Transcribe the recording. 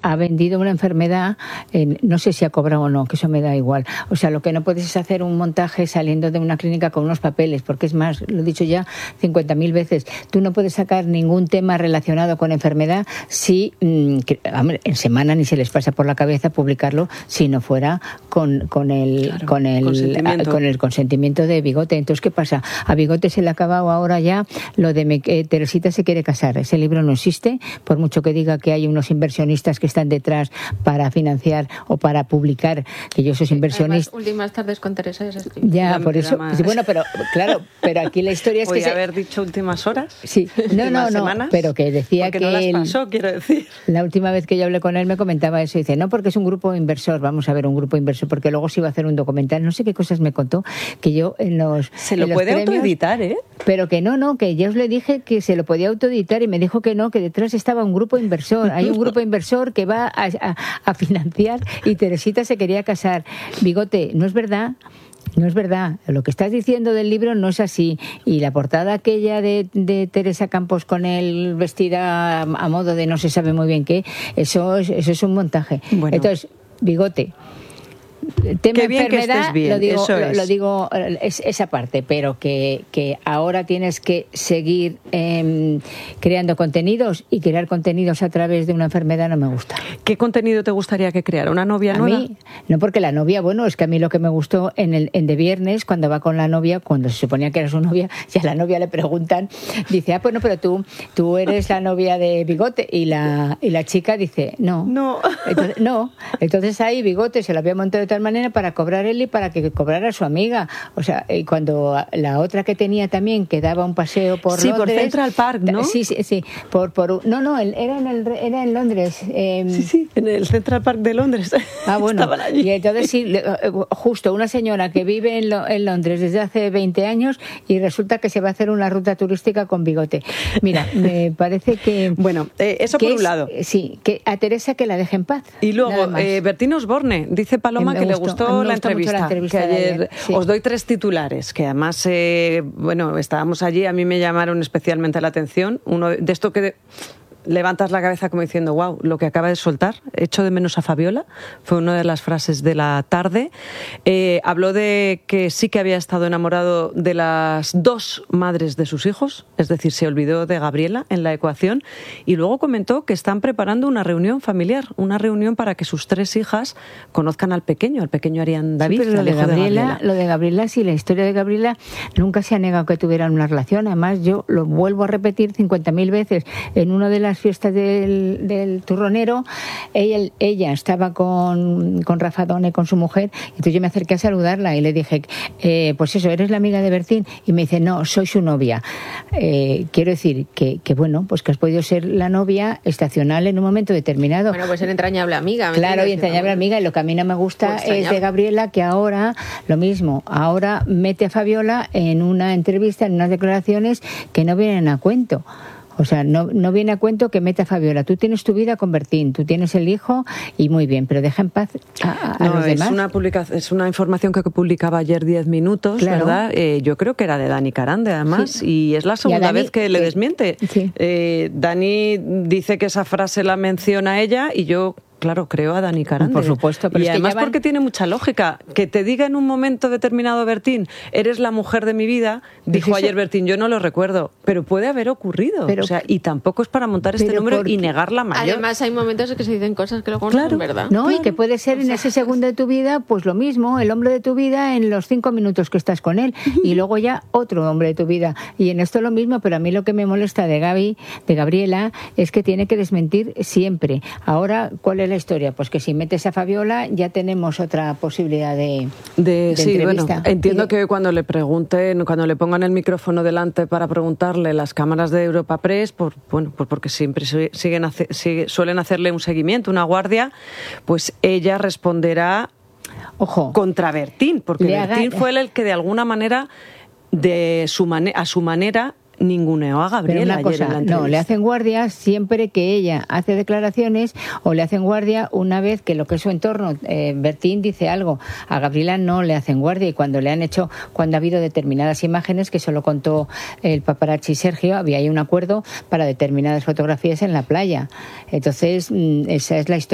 ha vendido una enfermedad, no sé si ha cobrado o no, que eso me da igual. O sea, lo que no puedes es hacer un montaje saliendo de una clínica con unos papeles, porque es más, lo he dicho ya 50.000 veces, tú no puedes sacar ningún tema relacionado con enfermedad si en semana ni se les pasa por la cabeza publicarlo si no fuera con el consentimiento de Bigote. Entonces, ¿qué pasa? A Bigote se le ha acabado ahora ya lo de Teresita se quiere casar. Ese libro no existe, por mucho que diga que hay unos inversionistas que están detrás para financiar o para publicar, que yo soy inversionista. Además, Últimas tardes con Teresa ya se escribe. Ya, por eso. Bueno, pero claro, pero aquí la historia es que ¿podría haber dicho últimas horas? Sí, no, semanas? pero que decía porque que no las pasó, quiero decir. La última vez que yo hablé con él me comentaba eso, dice, no, porque es un grupo inversor, vamos a ver, un grupo inversor, porque luego se iba a hacer un documental, no sé qué cosas me contó, que yo se lo puede autoeditar, pero que no, que yo os le dije que se lo podía autoeditar y me dijo que no, que detrás estaba un grupo inversor, hay un grupo inversor que va a financiar y Teresita se quería casar. Bigote, no es verdad. No es verdad, lo que estás diciendo del libro no es así. Y la portada aquella de Teresa Campos con él vestida a modo de no se sabe muy bien qué, eso es un montaje. Bueno. Entonces, Bigote, tema qué bien enfermedad, que estés bien. lo digo es esa parte, pero que ahora tienes que seguir creando contenidos y crear contenidos a través de una enfermedad no me gusta. ¿Qué contenido te gustaría que creara? ¿Una novia nueva? A mí, no, porque la novia, bueno, es que a mí lo que me gustó en De Viernes, cuando va con la novia, cuando se suponía que era su novia, ya a la novia le preguntan, dice, pues no, pero tú eres la novia de Bigote, y la chica dice, no. Entonces ahí Bigote se lo había montado de tal manera para cobrar él y para que cobrara su amiga. O sea, y cuando la otra que tenía también, que daba un paseo por Londres. Sí, por Central Park, ¿no? Sí. Era en Londres. Sí, en el Central Park de Londres. Ah, bueno. Estaban allí. Y entonces sí, justo una señora que vive en Londres desde hace 20 años y resulta que se va a hacer una ruta turística con Bigote. Mira, me parece que... Bueno, eso por un lado. Sí, que a Teresa que la deje en paz. Y luego, Bertín Osborne, dice Paloma que le gustó la entrevista que ayer. Sí. Os doy 3 titulares, que además, estábamos allí, a mí me llamaron especialmente la atención. Uno de esto que... levantas la cabeza como diciendo, wow, lo que acaba de soltar, echo de menos a Fabiola, fue una de las frases de la tarde. Habló de que sí que había estado enamorado de las 2 madres de sus hijos, es decir, se olvidó de Gabriela en la ecuación, y luego comentó que están preparando una reunión familiar, una reunión para que sus 3 hijas conozcan al pequeño Arián David. Sí, pero lo de Gabriela, sí, la historia de Gabriela nunca se ha negado que tuvieran una relación, además yo lo vuelvo a repetir 50.000 veces, en una de las fiestas del turronero, ella estaba con Rafa Done, con su mujer, entonces yo me acerqué a saludarla y le dije, pues eso, ¿eres la amiga de Bertín? Y me dice, no, soy su novia. Quiero decir que bueno, pues que has podido ser la novia estacional en un momento determinado. Bueno, pues ser entrañable amiga. Claro, y entrañable amiga, y lo que a mí no me gusta es de Gabriela, que ahora, lo mismo, ahora mete a Fabiola en una entrevista, en unas declaraciones que no vienen a cuento. O sea, no viene a cuento que meta a Fabiola. Tú tienes tu vida con Bertín, tú tienes el hijo y muy bien, pero deja en paz a los demás. Es una información que publicaba ayer 10 minutos, claro. ¿Verdad? Yo creo que era de Dani Carande, además, sí. Y es la segunda vez que le desmiente. Sí. Dani dice que esa frase la menciona ella y yo... Claro, creo a Dani Carande. Por supuesto. Pero y además porque tiene mucha lógica. Que te diga en un momento determinado Bertín, eres la mujer de mi vida, dijo ayer Bertín, yo no lo recuerdo, pero puede haber ocurrido. O sea, y tampoco es para montar este número y negar la mayor. Además hay momentos en que se dicen cosas que luego no son verdad. No, claro. Y que puede ser en ese segundo de tu vida, pues lo mismo, el hombre de tu vida en los 5 minutos que estás con él, y luego ya otro hombre de tu vida. Y en esto lo mismo, pero a mí lo que me molesta de Gabriela, es que tiene que desmentir siempre. Ahora, ¿cuál es la historia? Pues que si metes a Fabiola ya tenemos otra posibilidad de sí, entrevista. Bueno, entiendo que cuando le pregunten, cuando le pongan el micrófono delante para preguntarle las cámaras de Europa Press, porque siempre suelen hacerle un seguimiento, una guardia, pues ella responderá contra Bertín, porque Bertín fue el que de alguna manera, a su manera, ninguneó a Gabriela. Pero una cosa, no, le hacen guardia siempre que ella hace declaraciones, o le hacen guardia una vez que lo que es su entorno, Bertín dice algo. A Gabriela no le hacen guardia, y cuando ha habido determinadas imágenes, que solo contó el paparazzi Sergio, había ahí un acuerdo para determinadas fotografías en la playa. Entonces, esa es la historia.